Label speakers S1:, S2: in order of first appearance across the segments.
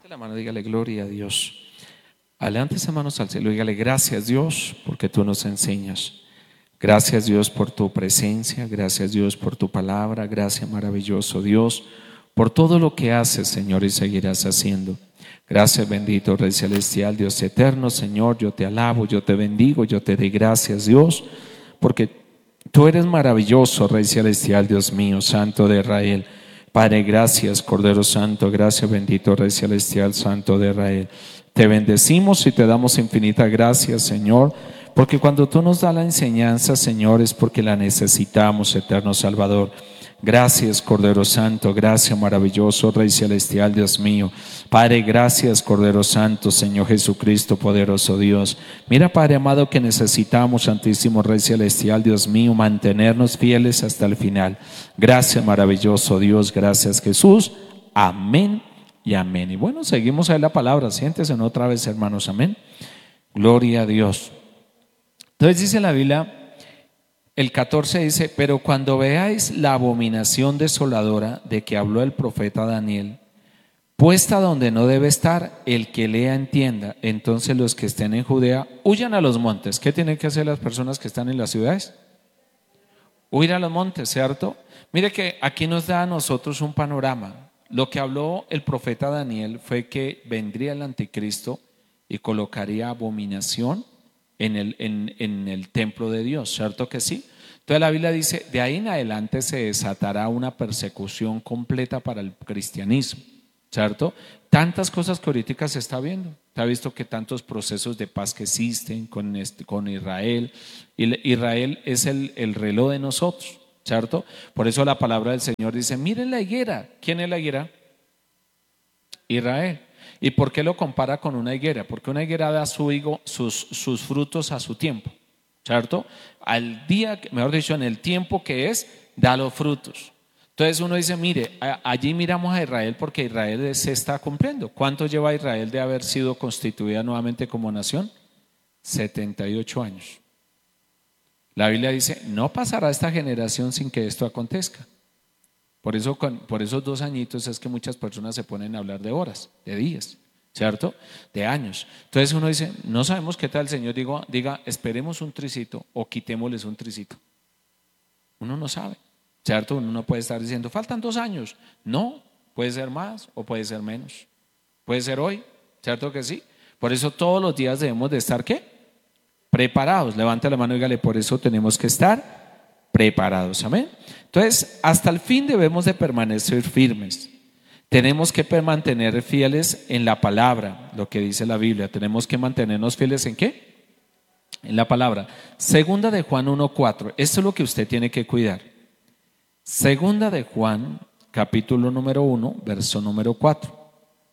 S1: Levante la mano, dígale gloria a Dios. Adelante esas manos al cielo, dígale gracias Dios porque tú nos enseñas. Gracias Dios por tu presencia, gracias Dios por tu palabra, gracias maravilloso Dios por todo lo que haces, Señor, y seguirás haciendo. Gracias bendito Rey Celestial, Dios eterno, Señor, yo te alabo, yo te bendigo, yo te doy gracias Dios, porque tú eres maravilloso, Rey Celestial, Dios mío, Santo de Israel. Padre, gracias, Cordero Santo, gracias bendito Rey Celestial, Santo de Israel. Te bendecimos y te damos infinitas gracias, Señor, porque cuando tú nos das la enseñanza, Señor, es porque la necesitamos, eterno Salvador. Gracias, Cordero Santo, gracias maravilloso Rey Celestial, Dios mío. Padre, gracias, Cordero Santo, Señor Jesucristo, poderoso Dios. Mira, Padre amado, que necesitamos, Santísimo Rey Celestial, Dios mío, mantenernos fieles hasta el final. Gracias, maravilloso Dios, gracias Jesús. Amén y amén. Y bueno, seguimos ahí la palabra. Siéntense otra vez, hermanos, amén. Gloria a Dios. Entonces dice la Biblia, el 14 dice: pero cuando veáis la abominación desoladora de que habló el profeta Daniel, puesta donde no debe estar, el que lea entienda, entonces los que estén en Judea huyan a los montes. ¿Qué tienen que hacer las personas que están en las ciudades? Huir a los montes, ¿cierto? Mire que aquí nos da a nosotros un panorama. Lo que habló el profeta Daniel fue que vendría el anticristo y colocaría abominación en el templo de Dios, ¿cierto que sí? Entonces la Biblia dice, de ahí en adelante se desatará una persecución completa para el cristianismo, ¿cierto? Tantas cosas que ahorita se está viendo. Se ha visto que tantos procesos de paz que existen con Israel. Israel es el reloj de nosotros, ¿cierto? Por eso la palabra del Señor dice, miren la higuera. ¿Quién es la higuera? Israel. ¿Y por qué lo compara con una higuera? Porque una higuera da sus frutos a su tiempo, ¿cierto? Al día, mejor dicho, en el tiempo que es, da los frutos. Entonces uno dice, mire, allí miramos a Israel porque Israel se está cumpliendo. ¿Cuánto lleva Israel de haber sido constituida nuevamente como nación? 78 años. La Biblia dice, no pasará esta generación sin que esto acontezca. Por eso, por esos 2 añitos es que muchas personas se ponen a hablar de horas, de días, ¿cierto? De años. Entonces uno dice, no sabemos qué tal el Señor diga, esperemos un tricito o quitémosles un tricito. Uno no sabe, ¿cierto? Uno no puede estar diciendo, faltan 2 años. No, puede ser más o puede ser menos. Puede ser hoy, ¿cierto que sí? Por eso todos los días debemos de estar, ¿qué? Preparados. Levante la mano y dígale, por eso tenemos que estar preparados, amén. Entonces, hasta el fin debemos de permanecer firmes. Tenemos que mantener fieles en la palabra, lo que dice la Biblia. Tenemos que mantenernos fieles ¿en qué? En la palabra. Segunda de Juan 1:4. Esto es lo que usted tiene que cuidar. Segunda de Juan, capítulo número 1, verso número 4.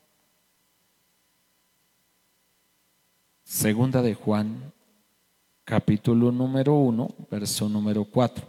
S1: Segunda de Juan, capítulo número 1, verso número 4.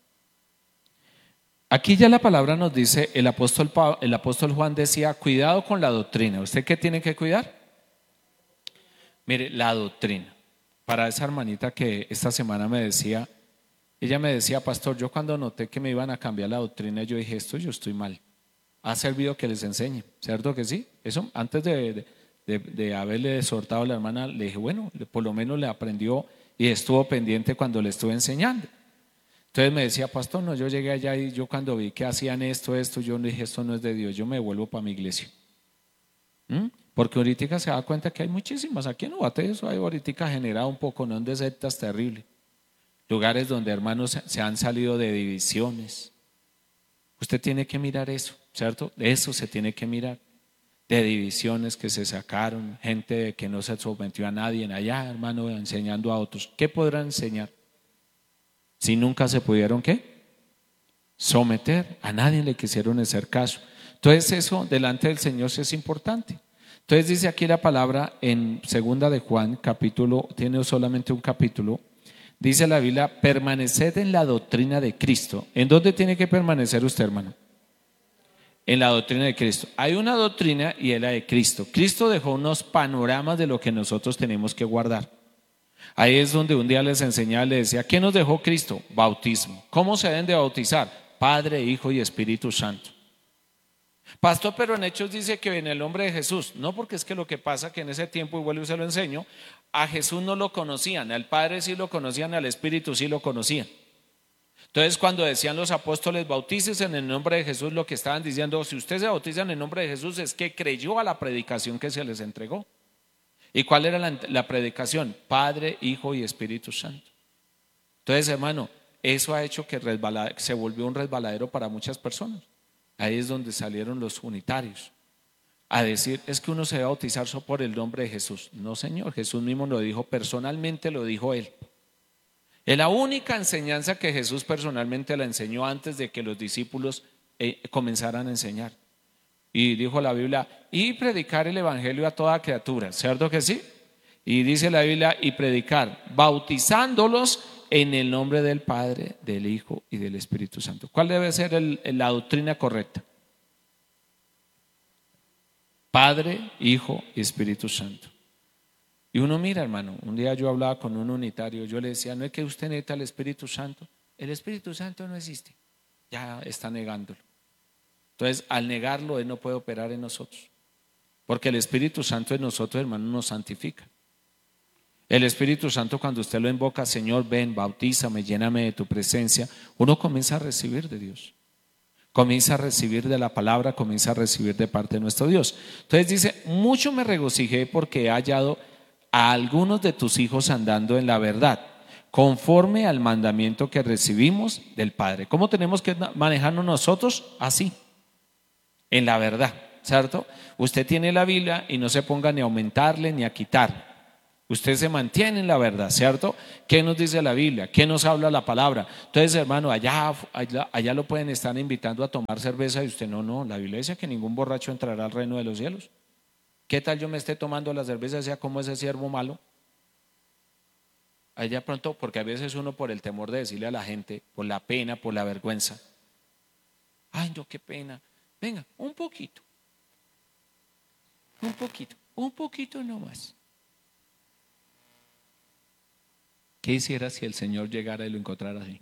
S1: Aquí ya la palabra nos dice, el apóstol Juan decía, cuidado con la doctrina. ¿Usted qué tiene que cuidar? Mire, la doctrina. Para esa hermanita que esta semana me decía, ella me decía, pastor, yo cuando noté que me iban a cambiar la doctrina, yo dije, yo estoy mal. Ha servido que les enseñe, ¿cierto que sí? Eso antes de haberle exhortado a la hermana, le dije, bueno, por lo menos le aprendió y estuvo pendiente cuando le estuve enseñando. Entonces me decía, pastor, no, yo llegué allá y yo cuando vi que hacían esto, yo dije, esto no es de Dios, yo me vuelvo para mi iglesia. Porque ahorita se da cuenta que hay muchísimas, aquí en Ubaté eso hay ahorita generado un poco, no de sectas terribles, lugares donde hermanos se han salido de divisiones. Usted tiene que mirar eso, ¿cierto? Eso se tiene que mirar, de divisiones que se sacaron, gente que no se sometió a nadie allá, hermano, enseñando a otros. ¿Qué podrán enseñar? Si nunca se pudieron, ¿qué? Someter, a nadie le quisieron hacer caso. Entonces eso delante del Señor sí es importante. Entonces dice aquí la palabra en segunda de Juan, capítulo, tiene solamente un capítulo, dice la Biblia, permaneced en la doctrina de Cristo. ¿En dónde tiene que permanecer usted, hermano? En la doctrina de Cristo. Hay una doctrina y es la de Cristo. Cristo dejó unos panoramas de lo que nosotros tenemos que guardar. Ahí es donde un día les enseñaba, les decía, ¿qué nos dejó Cristo? Bautismo. ¿Cómo se deben de bautizar? Padre, Hijo y Espíritu Santo. Pastor, pero en Hechos dice que en el nombre de Jesús. No, porque es que lo que pasa que en ese tiempo, y vuelvo y se lo enseño, a Jesús no lo conocían, al Padre sí lo conocían, al Espíritu sí lo conocían. Entonces cuando decían los apóstoles, bautícese en el nombre de Jesús, lo que estaban diciendo, si usted se bautiza en el nombre de Jesús, es que creyó a la predicación que se les entregó. ¿Y cuál era la predicación? Padre, Hijo y Espíritu Santo. Entonces, hermano, eso ha hecho que se volvió un resbaladero para muchas personas. Ahí es donde salieron los unitarios a decir, es que uno se debe bautizar solo por el nombre de Jesús. No, Señor, Jesús mismo lo dijo, personalmente lo dijo Él. Es la única enseñanza que Jesús personalmente la enseñó antes de que los discípulos comenzaran a enseñar. Y dijo la Biblia, y predicar el evangelio a toda criatura, ¿cierto que sí? Y dice la Biblia, y predicar, bautizándolos en el nombre del Padre, del Hijo y del Espíritu Santo. ¿Cuál debe ser la doctrina correcta? Padre, Hijo y Espíritu Santo. Y uno mira, hermano, un día yo hablaba con un unitario, yo le decía, no es que usted necesita el Espíritu Santo, el Espíritu Santo no existe, ya está negándolo. Entonces, al negarlo, Él no puede operar en nosotros, porque el Espíritu Santo en nosotros, hermano, nos santifica. El Espíritu Santo, cuando usted lo invoca, Señor, ven, bautízame, lléname de tu presencia, uno comienza a recibir de Dios. Comienza a recibir de la palabra, comienza a recibir de parte de nuestro Dios. Entonces dice, mucho me regocijé porque he hallado a algunos de tus hijos andando en la verdad, conforme al mandamiento que recibimos del Padre. ¿Cómo tenemos que manejarnos nosotros? Así, en la verdad, ¿cierto? Usted tiene la Biblia y no se ponga ni a aumentarle ni a quitar. Usted se mantiene en la verdad, ¿cierto? ¿Qué nos dice la Biblia? ¿Qué nos habla la palabra? Entonces, hermano, allá lo pueden estar invitando a tomar cerveza y usted no, la Biblia dice que ningún borracho entrará al reino de los cielos. ¿Qué tal yo me esté tomando la cerveza, sea como ese siervo malo? Allá pronto, porque a veces uno por el temor de decirle a la gente, por la pena, por la vergüenza, ay, no, qué pena, venga, un poquito nomás. ¿Qué hiciera si el Señor llegara y lo encontrara así?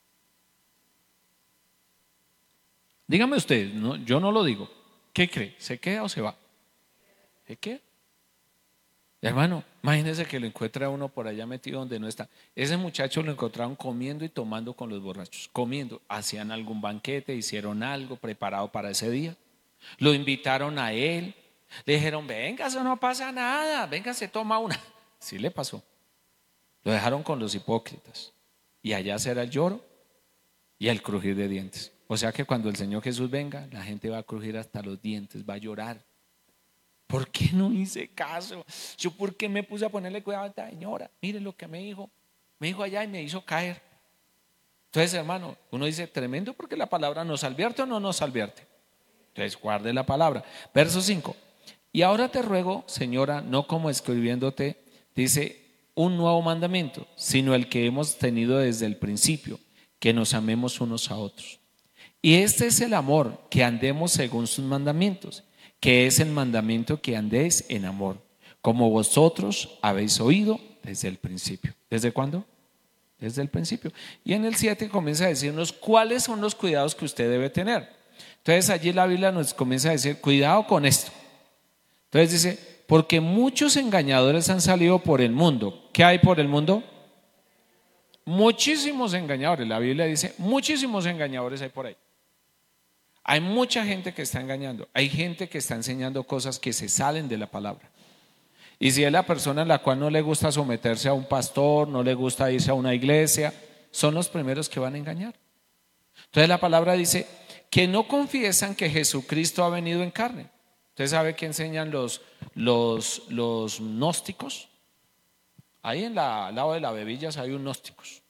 S1: Dígame usted, no, yo no lo digo. ¿Qué cree? ¿Se queda o se va? ¿Se queda? Hermano, imagínese que lo encuentra uno por allá metido donde no está. Ese muchacho lo encontraron comiendo y tomando con los borrachos. Comiendo, hacían algún banquete, hicieron algo preparado para ese día. Lo invitaron a él. Le dijeron, venga, eso no pasa nada. Venga, se toma una. Sí le pasó. Lo dejaron con los hipócritas. Y allá será el lloro y el crujir de dientes. O sea que cuando el Señor Jesús venga, la gente va a crujir hasta los dientes, va a llorar. ¿Por qué no hice caso? Yo, ¿por qué me puse a ponerle cuidado a esta señora? Mire lo que me dijo. Me dijo allá y me hizo caer. Entonces, hermano, uno dice, tremendo, porque la palabra nos advierte o no nos advierte. Entonces, guarde la palabra. Verso 5. Y ahora te ruego, señora, no como escribiéndote, dice, un nuevo mandamiento, sino el que hemos tenido desde el principio, que nos amemos unos a otros. Y este es el amor, que andemos según sus mandamientos, que es el mandamiento que andéis en amor, como vosotros habéis oído desde el principio. ¿Desde cuándo? Desde el principio. Y en el 7 comienza a decirnos cuáles son los cuidados que usted debe tener. Entonces allí la Biblia nos comienza a decir, cuidado con esto. Entonces dice, porque muchos engañadores han salido por el mundo. ¿Qué hay por el mundo? Muchísimos engañadores. La Biblia dice, muchísimos engañadores hay por ahí. Hay mucha gente que está engañando. Hay gente que está enseñando cosas que se salen de la palabra. Y si es la persona a la cual no le gusta someterse a un pastor, no le gusta irse a una iglesia, son los primeros que van a engañar. Entonces la palabra dice que no confiesan que Jesucristo ha venido en carne. ¿Usted sabe qué enseñan los gnósticos? Ahí al lado de las bebillas hay un gnósticos.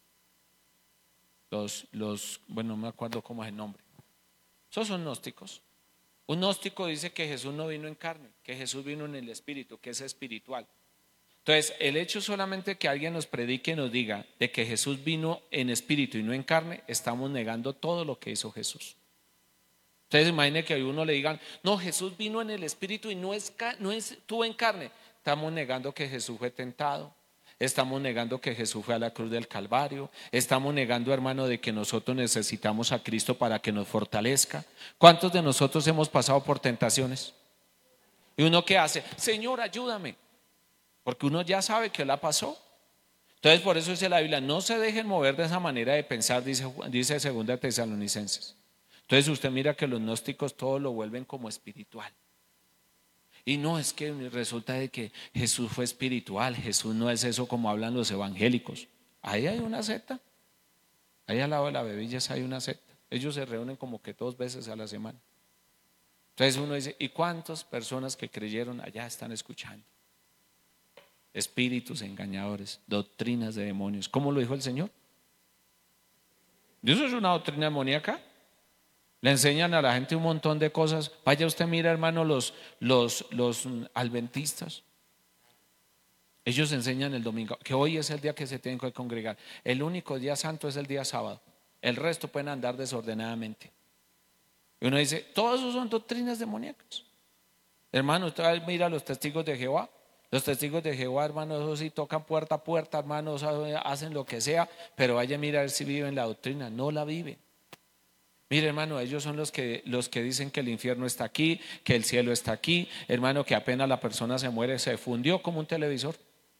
S1: Bueno, no me acuerdo cómo es el nombre. Esos son gnósticos. Un gnóstico dice que Jesús no vino en carne, que Jesús vino en el espíritu, que es espiritual. Entonces, el hecho solamente que alguien nos predique y nos diga de que Jesús vino en espíritu y no en carne, estamos negando todo lo que hizo Jesús. Entonces, imagine que a uno le digan, no, Jesús vino en el espíritu y no estuvo en carne. Estamos negando que Jesús fue tentado. estamos negando que Jesús fue a la cruz del Calvario, estamos negando, hermano, de que nosotros necesitamos a Cristo para que nos fortalezca. ¿Cuántos de nosotros hemos pasado por tentaciones? ¿Y uno qué hace? Señor, ayúdame, porque uno ya sabe que la pasó. Entonces por eso dice la Biblia, no se dejen mover de esa manera de pensar, dice 2 Tesalonicenses. Entonces usted mira que los gnósticos todo lo vuelven como espiritual. Y no es que resulta de que Jesús fue espiritual, Jesús no es eso como hablan los evangélicos. Ahí hay una secta, ahí al lado de la Bebillas hay una secta. Ellos se reúnen como que 2 veces a la semana. Entonces uno dice, ¿y cuántas personas que creyeron allá están escuchando? Espíritus engañadores, doctrinas de demonios. ¿Cómo lo dijo el Señor? ¿Eso es una doctrina demoníaca? Le enseñan a la gente un montón de cosas. Vaya usted, mira, hermano, los adventistas. Ellos enseñan el domingo, que hoy es el día que se tienen que congregar. El único día santo es el día sábado. El resto pueden andar desordenadamente. Y uno dice, todos esos son doctrinas demoníacas. Hermano, usted mira a los testigos de Jehová. Los testigos de Jehová, hermano, esos sí tocan puerta a puerta, hermano, hacen lo que sea, pero vaya a mirar si viven la doctrina. No la viven. Mire, hermano, ellos son los que dicen que el infierno está aquí, que el cielo está aquí, hermano, que apenas la persona se muere, se fundió como un televisor.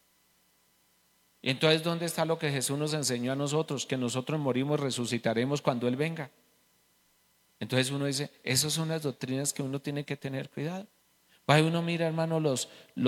S1: Y entonces, ¿dónde está lo que Jesús nos enseñó a nosotros? Que nosotros morimos, resucitaremos cuando Él venga. Entonces uno dice, esas son las doctrinas que uno tiene que tener cuidado. Vaya, uno mira, hermano, los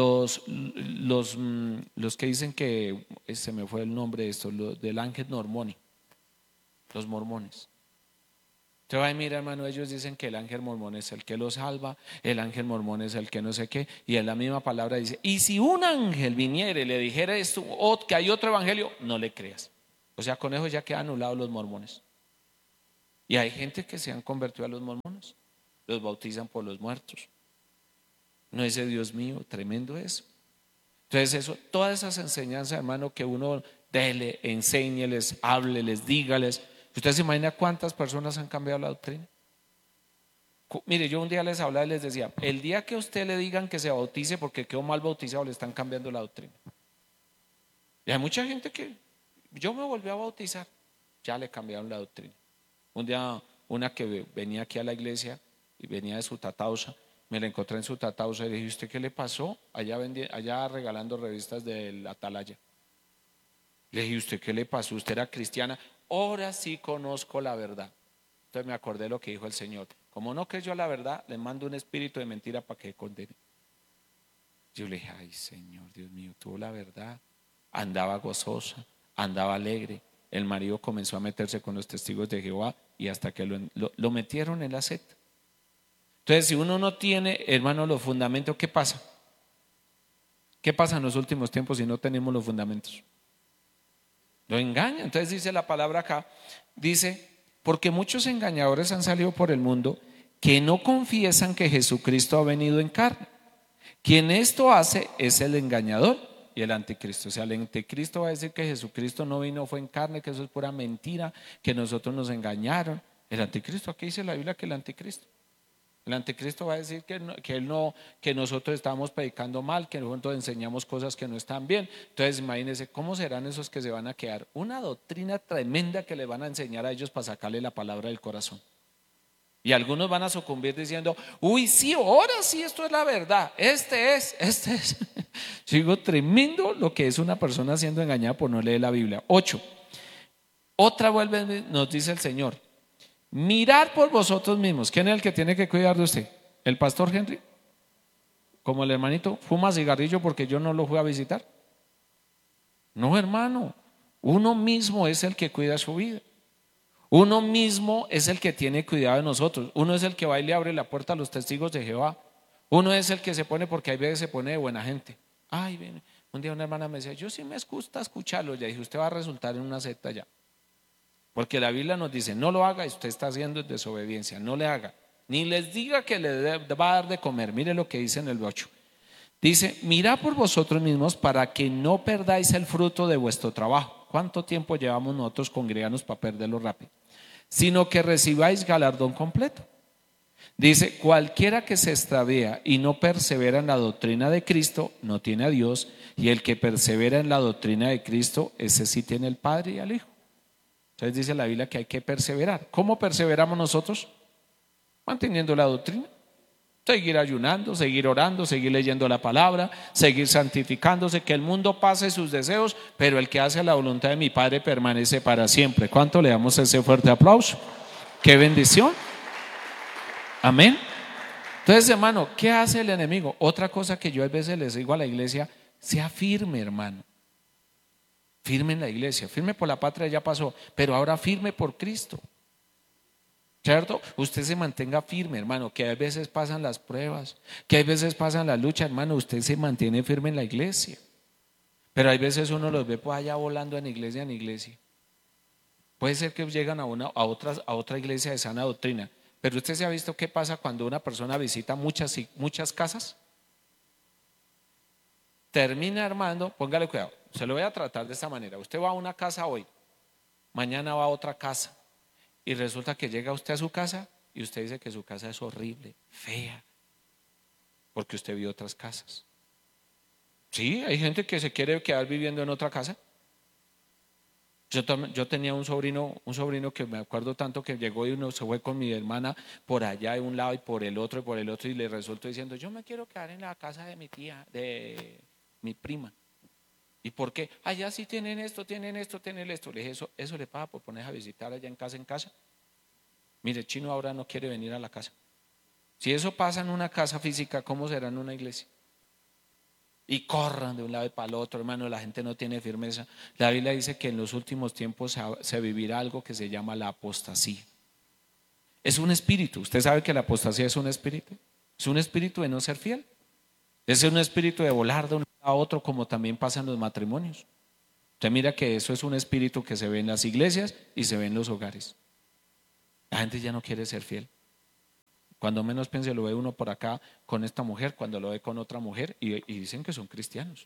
S1: que dicen que, se me fue el nombre de esto, del ángel mormoni, los mormones. Usted va y mira, hermano, ellos dicen que el ángel mormón es el que lo salva, el ángel mormón es el que no sé qué, y en la misma palabra dice, y si un ángel viniera y le dijera esto, o que hay otro evangelio, no le creas. O sea, con eso ya quedan anulados los mormones. Y hay gente que se han convertido a los mormones, los bautizan por los muertos. No dice, Dios mío, tremendo eso. Entonces eso, todas esas enseñanzas, hermano, que uno dele, enseñe, les hable, les dígales. ¿Usted se imagina cuántas personas han cambiado la doctrina? Mire, yo un día les hablaba y les decía, el día que a usted le digan que se bautice porque quedó mal bautizado, le están cambiando la doctrina. Y hay mucha gente que, yo me volví a bautizar, ya le cambiaron la doctrina. Un día una que venía aquí a la iglesia y venía de Sutatausa, me la encontré en Sutatausa y le dije, ¿usted qué le pasó? Allá regalando revistas del Atalaya. Le dije, ¿usted qué le pasó? ¿Usted era cristiana? Ahora sí conozco la verdad. Entonces me acordé de lo que dijo el Señor. Como no creyó la verdad, le mando un espíritu de mentira para que condene. Yo le dije, ay Señor, Dios mío, tuvo la verdad. Andaba gozosa, andaba alegre. El marido comenzó a meterse con los testigos de Jehová y hasta que lo metieron en la secta. Entonces, si uno no tiene, hermano, los fundamentos, ¿qué pasa? ¿Qué pasa en los últimos tiempos si no tenemos los fundamentos? Lo engañan. Entonces dice la palabra acá, dice, porque muchos engañadores han salido por el mundo que no confiesan que Jesucristo ha venido en carne. Quien esto hace es el engañador y el anticristo. O sea, el anticristo va a decir que Jesucristo no vino, fue en carne, que eso es pura mentira, que nosotros nos engañaron. El anticristo, aquí dice la Biblia que el anticristo. El anticristo va a decir que nosotros estamos predicando mal, que nosotros enseñamos cosas que no están bien. Entonces imagínense cómo serán esos que se van a quedar. Una doctrina tremenda que le van a enseñar a ellos para sacarle la palabra del corazón. Y algunos van a sucumbir diciendo, uy, sí, ahora sí, esto es la verdad. Este es. Digo, tremendo lo que es una persona siendo engañada por no leer la Biblia. 8. Otra vuelve, nos dice el Señor. Mirad por vosotros mismos. ¿Quién es el que tiene que cuidar de usted? ¿El pastor Henry? Como el hermanito, ¿fuma cigarrillo porque yo no lo fui a visitar? No, hermano. Uno mismo es el que cuida su vida. Uno mismo es el que tiene cuidado de nosotros. Uno es el que va y le abre la puerta a los testigos de Jehová. Uno es el que se pone, porque hay veces se pone de buena gente. Ay, ven. Un día una hermana me decía, yo sí me gusta escucharlo. Ya dije, usted va a resultar en una secta ya. Porque la Biblia nos dice, no lo haga y usted está haciendo desobediencia, no le haga. Ni les diga que le va a dar de comer. Mire lo que dice en el 8. Dice, mirad por vosotros mismos para que no perdáis el fruto de vuestro trabajo. ¿Cuánto tiempo llevamos nosotros congregados para perderlo rápido? Sino que recibáis galardón completo. Dice, cualquiera que se extravía y no persevera en la doctrina de Cristo, no tiene a Dios, y el que persevera en la doctrina de Cristo, ese sí tiene al Padre y al Hijo. Entonces dice la Biblia que hay que perseverar. ¿Cómo perseveramos nosotros? Manteniendo la doctrina. Seguir ayunando, seguir orando, seguir leyendo la palabra, seguir santificándose, que el mundo pase sus deseos, pero el que hace la voluntad de mi Padre permanece para siempre. ¿Cuánto le damos ese fuerte aplauso? ¡Qué bendición! Amén. Entonces, hermano, ¿qué hace el enemigo? Otra cosa que yo a veces les digo a la iglesia, sea firme, hermano. Firme en la iglesia, firme por la patria, ya pasó, pero ahora firme por Cristo. ¿Cierto? Usted se mantenga firme, hermano, que a veces pasan las pruebas, que a veces pasan las luchas, hermano, usted se mantiene firme en la iglesia. Pero hay veces uno los ve pues allá volando en iglesia en iglesia. Puede ser que llegan a otra iglesia de sana doctrina, pero usted se ha visto qué pasa cuando una persona visita muchas casas. Termina, hermano, póngale cuidado, se lo voy a tratar de esta manera. Usted va a una casa hoy, mañana va a otra casa. Y resulta que llega usted a su casa y usted dice que su casa es horrible, fea, porque usted vio otras casas. Sí, hay gente que se quiere quedar viviendo en otra casa. Yo tenía un sobrino que me acuerdo tanto que llegó y uno se fue con mi hermana por allá de un lado y por el otro y le resultó diciendo, yo me quiero quedar en la casa de mi tía, de mi prima. ¿Y por qué? Allá sí tienen esto, tienen esto, tienen esto. Le dije, eso le paga por poner a visitar allá en casa. Mire, chino ahora no quiere venir a la casa. Si eso pasa en una casa física, ¿cómo será en una iglesia? Y corran de un lado y para el otro, hermano, la gente no tiene firmeza. La Biblia dice que en los últimos tiempos se vivirá algo que se llama la apostasía. Es un espíritu. ¿Usted sabe que la apostasía es un espíritu? Es un espíritu de no ser fiel. Es un espíritu de volar de un lado a otro, como también pasa en los matrimonios. Usted mira que eso es un espíritu que se ve en las iglesias y se ve en los hogares. La gente ya no quiere ser fiel. Cuando menos piense lo ve uno por acá con esta mujer, cuando lo ve con otra mujer y dicen que son cristianos.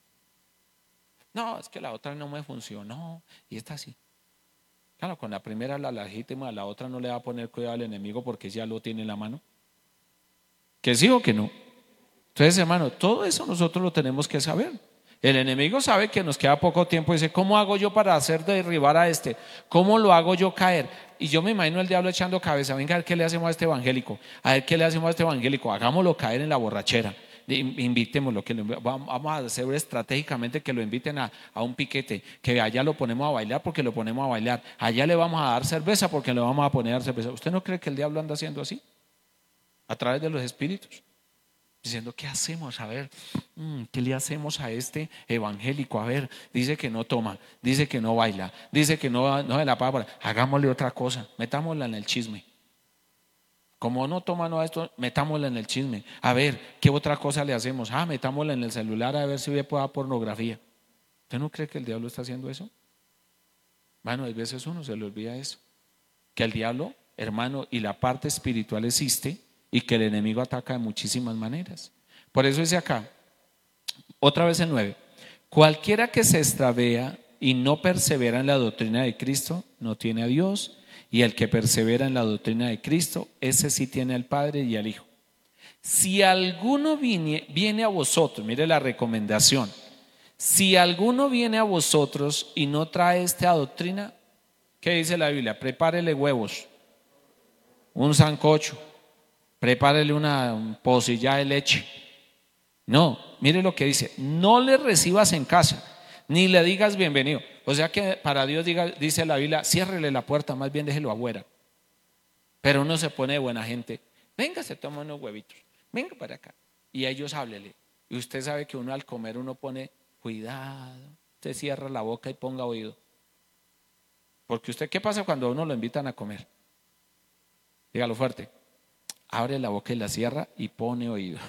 S1: No, es que la otra no me funcionó y esta sí. Claro, con la primera la legítima, a la otra no le va a poner cuidado al enemigo porque ya lo tiene en la mano. ¿Que sí o que no? Entonces, hermano, todo eso nosotros lo tenemos que saber. El enemigo sabe que nos queda poco tiempo y dice, ¿cómo hago yo para hacer derribar a este? ¿Cómo lo hago yo caer? Y yo me imagino el diablo echando cabeza, venga, a ver qué le hacemos a este evangélico, a ver qué le hacemos a este evangélico, hagámoslo caer en la borrachera, invitémoslo, vamos a hacer estratégicamente que lo inviten a un piquete, que allá lo ponemos a bailar porque lo ponemos a bailar, allá le vamos a dar cerveza porque le vamos a poner a dar cerveza. ¿Usted no cree que el diablo anda haciendo así? A través de los espíritus. Diciendo, ¿qué hacemos? A ver, ¿qué le hacemos a este evangélico? A ver, dice que no toma, dice que no baila, dice que no de la palabra. Hagámosle otra cosa, metámosla en el chisme. Como no toma no esto, metámosla en el chisme. A ver, ¿qué otra cosa le hacemos? Metámosla en el celular a ver si ve pueda pornografía. ¿Usted no cree que el diablo está haciendo eso? Bueno, hay veces uno se le olvida eso. Que el diablo, hermano, y la parte espiritual existe. Y que el enemigo ataca de muchísimas maneras. Por eso dice acá, otra vez el 9, cualquiera que se extravea y no persevera en la doctrina de Cristo, no tiene a Dios, y el que persevera en la doctrina de Cristo, ese sí tiene al Padre y al Hijo. Si alguno viene a vosotros, mire la recomendación, si alguno viene a vosotros y no trae esta doctrina, ¿qué dice la Biblia? Prepárele huevos, un sancocho, prepárele una pocilla de leche. No, mire lo que dice, no le recibas en casa, ni le digas bienvenido. O sea que para Dios dice la Biblia, ciérrele la puerta, más bien déjelo afuera. Pero uno se pone de buena gente, venga, se toma unos huevitos, venga para acá. Y a ellos háblele. Y usted sabe que uno al comer uno pone, cuidado, usted cierra la boca y ponga oído. Porque usted, ¿qué pasa cuando a uno lo invitan a comer? Dígalo fuerte. Abre la boca y la cierra y pone oído.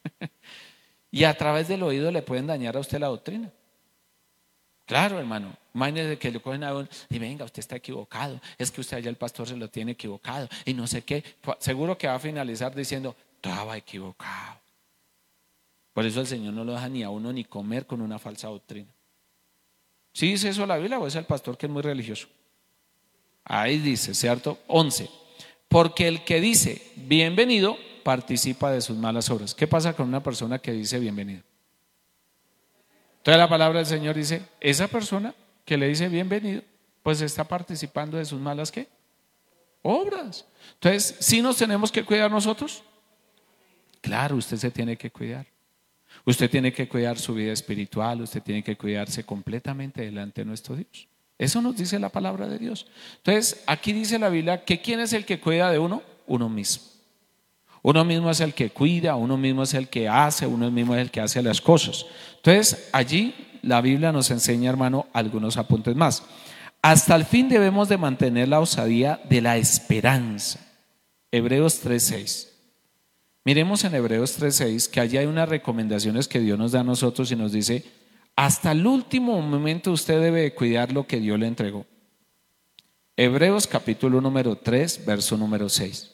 S1: Y a través del oído le pueden dañar a usted la doctrina. Claro, hermano. Imagínese que le cogen a uno y venga, usted está equivocado. Es que usted allá el pastor se lo tiene equivocado y no sé qué. Seguro que va a finalizar diciendo, estaba equivocado. Por eso el Señor no lo deja ni a uno ni comer con una falsa doctrina. ¿Sí dice eso la Biblia o es el pastor que es muy religioso? Ahí dice, ¿cierto? 11. porque el que dice bienvenido participa de sus malas obras. ¿Qué pasa con una persona que dice bienvenido? Entonces la palabra del Señor dice, esa persona que le dice bienvenido, pues está participando de sus malas ¿qué? Obras. Entonces, ¿sí nos tenemos que cuidar nosotros? Claro, usted se tiene que cuidar. Usted tiene que cuidar su vida espiritual, usted tiene que cuidarse completamente delante de nuestro Dios. Eso nos dice la palabra de Dios. Entonces, aquí dice la Biblia que ¿quién es el que cuida de uno? Uno mismo. Uno mismo es el que cuida, uno mismo es el que hace, uno mismo es el que hace las cosas. Entonces, allí la Biblia nos enseña, hermano, algunos apuntes más. Hasta el fin debemos de mantener la osadía de la esperanza. Hebreos 3:6. Miremos en Hebreos 3:6 que allí hay unas recomendaciones que Dios nos da a nosotros y nos dice, hasta el último momento usted debe de cuidar lo que Dios le entregó. Hebreos capítulo número 3, verso número 6.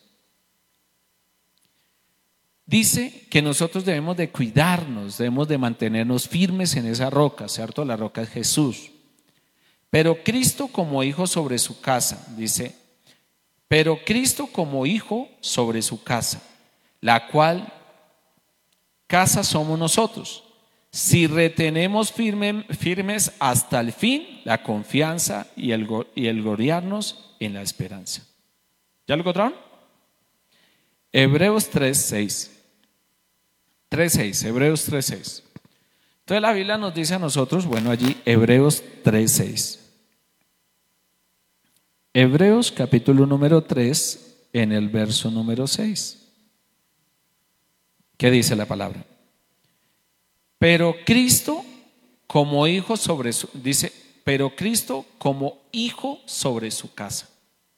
S1: Dice que nosotros debemos de cuidarnos, debemos de mantenernos firmes en esa roca, ¿cierto? La roca es Jesús. Pero Cristo como hijo sobre su casa, dice, pero Cristo como hijo sobre su casa, la cual casa somos nosotros, si retenemos firmes hasta el fin la confianza y el gloriarnos en la esperanza. ¿Ya lo encontraron? Hebreos 3:6. 3:6, Hebreos 3:6. Entonces la Biblia nos dice a nosotros, bueno, allí Hebreos 3:6. Hebreos capítulo número 3 en el verso número 6. ¿Qué dice la palabra? Pero Cristo como hijo sobre su, dice, pero Cristo como hijo sobre su casa,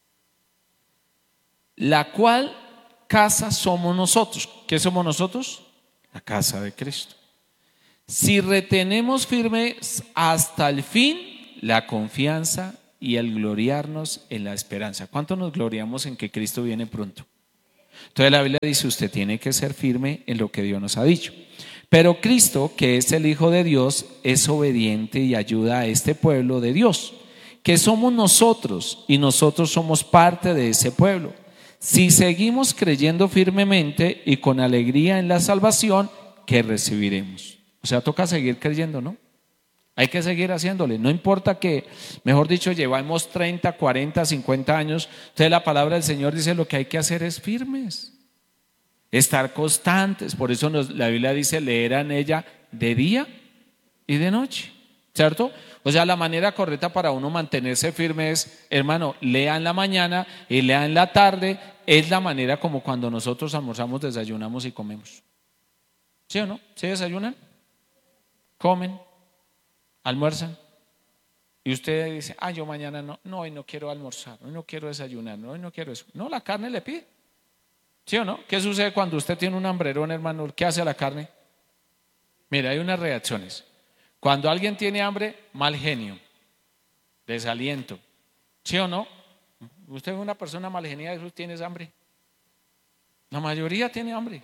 S1: la cual casa somos nosotros. ¿Qué somos nosotros? La casa de Cristo. Si retenemos firmes hasta el fin la confianza y el gloriarnos en la esperanza. ¿Cuánto nos gloriamos en que Cristo viene pronto? Entonces la Biblia dice, usted tiene que ser firme en lo que Dios nos ha dicho. Pero Cristo, que es el Hijo de Dios, es obediente y ayuda a este pueblo de Dios, que somos nosotros y nosotros somos parte de ese pueblo. Si seguimos creyendo firmemente y con alegría en la salvación que recibiremos. O sea, toca seguir creyendo, ¿no? Hay que seguir haciéndole, no importa que, mejor dicho, llevamos 30, 40, 50 años. Entonces la palabra del Señor dice lo que hay que hacer es firmes, estar constantes. Por eso la Biblia dice leer en ella de día y de noche, ¿cierto? O sea, la manera correcta para uno mantenerse firme es, hermano, lea en la mañana y lea en la tarde. Es la manera como cuando nosotros almorzamos, desayunamos y comemos. ¿Sí o no? ¿Sí desayunan? Comen, almuerzan. Y usted dice, yo mañana no, hoy no quiero almorzar, hoy no quiero desayunar, hoy no quiero eso. No, la carne le pide. ¿Sí o no? ¿Qué sucede cuando usted tiene un hambrerón, hermano? ¿Qué hace a la carne? Mira, hay unas reacciones. Cuando alguien tiene hambre, mal genio, desaliento. ¿Sí o no? Usted es una persona mal geniada y tiene hambre. La mayoría tiene hambre.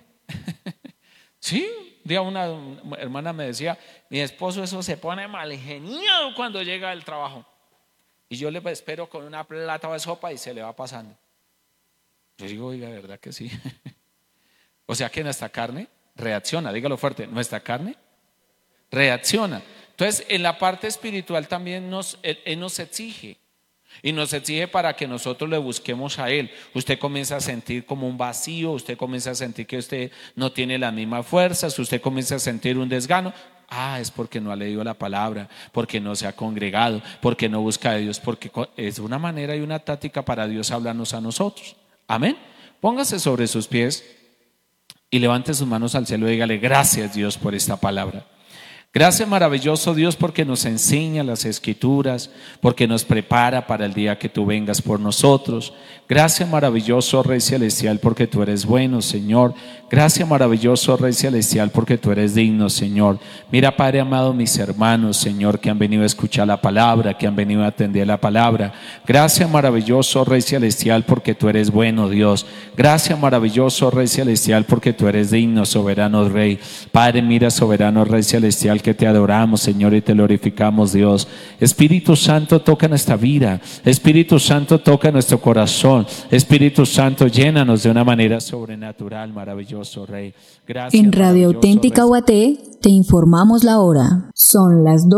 S1: Sí, un día una hermana me decía, mi esposo eso se pone mal geniado cuando llega del trabajo. Y yo le espero con una plata de sopa y se le va pasando. Yo digo, oiga, ¿verdad que sí? O sea que nuestra carne reacciona, dígalo fuerte, nuestra carne reacciona. Entonces, en la parte espiritual también Él nos exige. Y nos exige para que nosotros le busquemos a Él. Usted comienza a sentir como un vacío, usted comienza a sentir que usted no tiene las mismas fuerzas, usted comienza a sentir un desgano. Es porque no ha leído la palabra, porque no se ha congregado, porque no busca a Dios, porque es una manera y una táctica para Dios hablarnos a nosotros. Amén. Póngase sobre sus pies y levante sus manos al cielo y dígale, gracias Dios por esta palabra. Gracias maravilloso Dios porque nos enseña las escrituras, porque nos prepara para el día que tú vengas por nosotros. Gracias maravilloso Rey Celestial porque tú eres bueno, Señor. Gracias maravilloso Rey Celestial porque tú eres digno, Señor. Mira, Padre amado, mis hermanos, Señor, que han venido a escuchar la palabra, que han venido a atender la palabra. Gracias maravilloso Rey Celestial porque tú eres bueno, Dios. Gracias maravilloso Rey Celestial porque tú eres digno, soberano Rey. Padre, mira, soberano Rey Celestial, que te adoramos, Señor, y te glorificamos, Dios. Espíritu Santo, toca nuestra vida. Espíritu Santo, toca nuestro corazón. Espíritu Santo, llénanos de una manera sobrenatural, maravilloso Rey. Gracias.
S2: En Radio Auténtica Guaté te informamos la hora. Son las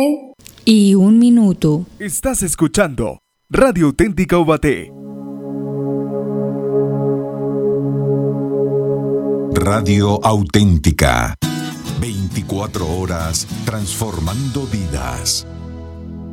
S2: 12:01.
S3: Estás escuchando Radio Auténtica Guaté.
S4: Radio Auténtica. 24 horas transformando vidas.